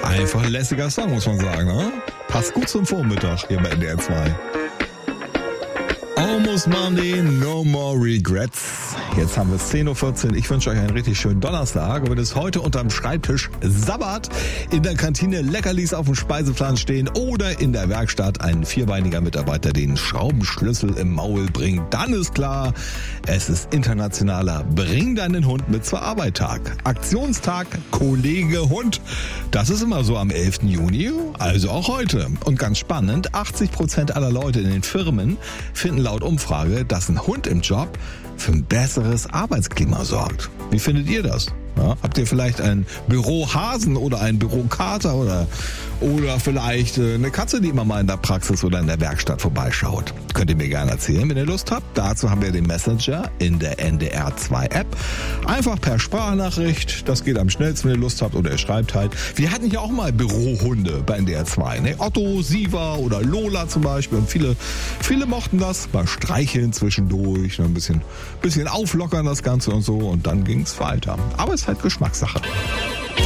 Einfach ein lässiger Song, muss man sagen, ne? Passt gut zum Vormittag hier bei NDR 2. Almost Monday, no more regrets. Jetzt haben wir es 10.14 Uhr. Ich wünsche euch einen richtig schönen Donnerstag. Und wenn es heute unterm Schreibtisch Sabbat, in der Kantine Leckerlis auf dem Speiseplan stehen oder in der Werkstatt ein vierbeiniger Mitarbeiter den Schraubenschlüssel im Maul bringt, dann ist klar, es ist internationaler Bring deinen Hund mit zur Arbeit Tag. Aktionstag Kollege Hund. Das ist immer so am 11. Juni, also auch heute. Und ganz spannend, 80% aller Leute in den Firmen finden laut Umfrage, dass ein Hund im Job für ein besseres Arbeitsklima sorgt. Wie findet ihr das? Ja, habt ihr vielleicht einen Bürohasen oder einen Bürokater oder vielleicht eine Katze, die immer mal in der Praxis oder in der Werkstatt vorbeischaut? Könnt ihr mir gerne erzählen, wenn ihr Lust habt. Dazu haben wir den Messenger in der NDR 2 App. Einfach per Sprachnachricht. Das geht am schnellsten, wenn ihr Lust habt oder ihr schreibt halt. Wir hatten ja auch mal Bürohunde bei NDR 2. Ne? Otto, Siva oder Lola zum Beispiel. Und viele mochten das. Mal streicheln zwischendurch. Ein bisschen auflockern das Ganze und so. Und dann ging's weiter. Aber es ist halt Geschmackssache.